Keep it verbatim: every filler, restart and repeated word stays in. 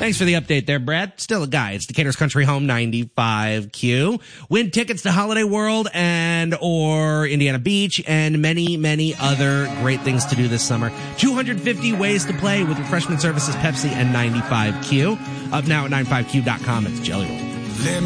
Thanks for the update there, Brad. Still a guy. It's Decatur's Country Home ninety-five Q. Win tickets to Holiday World and or Indiana Beach and many, many other great things to do this summer. two hundred fifty ways to play with refreshment services, Pepsi, and ninety-five Q. Up now at ninety-five Q dot com. It's Jelly Roll.